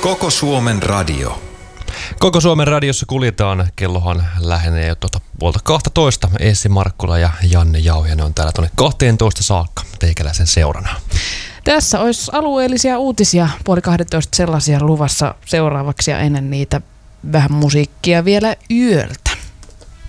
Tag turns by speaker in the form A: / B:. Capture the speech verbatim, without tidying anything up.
A: Koko Suomen radio.
B: Koko Suomen radiossa kuljetaan. Kellohan lähenee jo tuota puolta kahtatoista. Essi Markkula ja Janne Jauhiainen on täällä tuonne kahteentoista saakka teikäläisen seurana.
C: Tässä olisi alueellisia uutisia puoli kahdetoista sellaisia luvassa seuraavaksi ja ennen niitä vähän musiikkia vielä yöltä.